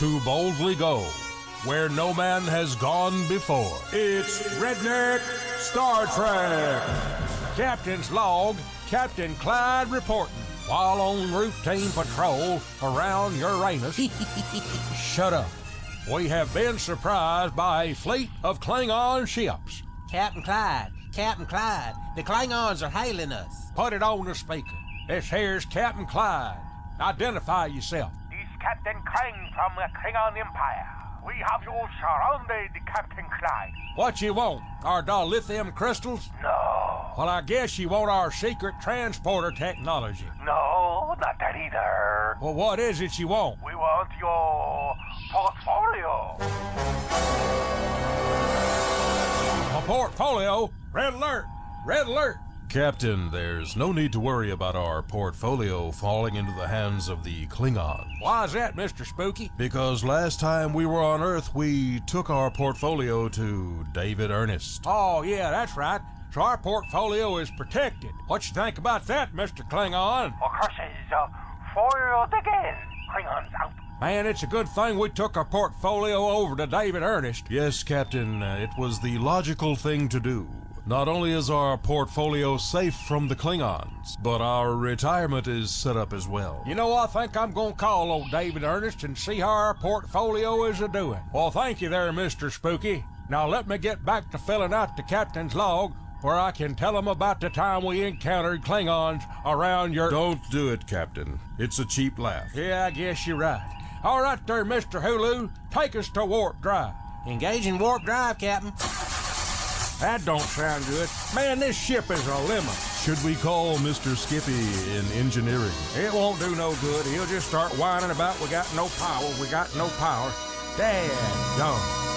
to boldly go where no man has gone before. It's Redneck Star Trek. Captain's log, Captain Clyde reporting while on routine patrol around Uranus. Shut up. We have been surprised by a fleet of Klingon ships. Captain Clyde, the Klingons are hailing us. Put it on the speaker. This here's Captain Clyde. Identify yourself. This is Captain Krang from the Klingon Empire. We have you surrounded, Captain Clyde. What you want? Our dilithium crystals? No. Well, I guess you want our secret transporter technology. No, not that either. Well, what is it you want? We want your portfolio. A portfolio? Red alert! Red alert! Captain, there's no need to worry about our portfolio falling into the hands of the Klingons. Why is that, Mr. Spooky? Because last time we were on Earth, we took our portfolio to David Ernest. Oh, yeah, that's right. So our portfolio is protected. What you think about that, Mr. Klingon? Of course, foiled again. Klingons out. Man, it's a good thing we took our portfolio over to David Ernest. Yes, Captain, it was the logical thing to do. Not only is our portfolio safe from the Klingons, but our retirement is set up as well. You know, I think I'm gonna call old David Ernest and see how our portfolio is a-doing. Well, thank you there, Mr. Spooky. Now let me get back to filling out the captain's log, where I can tell him about the time we encountered Klingons around your... Don't do it, Captain. It's a cheap laugh. Yeah, I guess you're right. All right there, Mr. Hulu. Take us to Warp Drive. Engaging warp drive, Captain. That don't sound good. Man, this ship is a lemon. Should we call Mr. Skippy in engineering? It won't do no good. He'll just start whining about we got no power. Dad, gone.